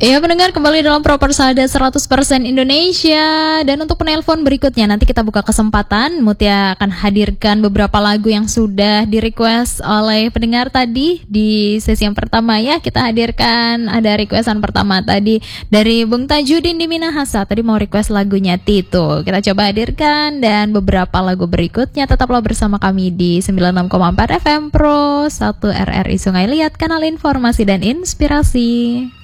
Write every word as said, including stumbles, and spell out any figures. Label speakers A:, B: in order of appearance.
A: Iya pendengar, kembali dalam Proper Salda seratus persen Indonesia. Dan untuk penelpon berikutnya nanti kita buka kesempatan. Mutia akan hadirkan beberapa lagu yang sudah di request oleh pendengar tadi di sesi yang pertama ya. Kita hadirkan, ada requestan pertama tadi dari Bung Tajudin di Minahasa. Tadi mau request lagunya Tito. Kita coba hadirkan, dan beberapa lagu berikutnya tetaplah bersama kami di sembilan puluh enam koma empat F M Pro satu R R I Sungai Liat, kanal informasi dan inspirasi.